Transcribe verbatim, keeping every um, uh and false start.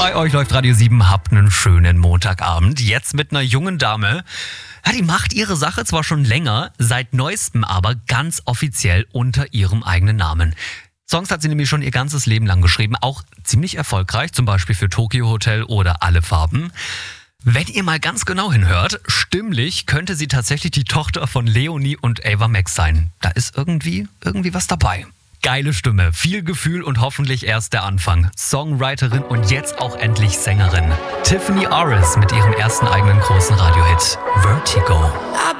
Bei euch läuft Radio sieben, habt einen schönen Montagabend. Jetzt mit einer jungen Dame. Ja, die macht ihre Sache zwar schon länger, seit neuestem aber ganz offiziell unter ihrem eigenen Namen. Songs hat sie nämlich schon ihr ganzes Leben lang geschrieben, auch ziemlich erfolgreich, zum Beispiel für Tokyo Hotel oder Alle Farben. Wenn ihr mal ganz genau hinhört, stimmlich könnte sie tatsächlich die Tochter von Leonie und Ava Max sein. Da ist irgendwie, irgendwie was dabei. Geile Stimme, viel Gefühl und hoffentlich erst der Anfang. Songwriterin und jetzt auch endlich Sängerin. Tiffany Arys mit ihrem ersten eigenen großen Radiohit Vertigo.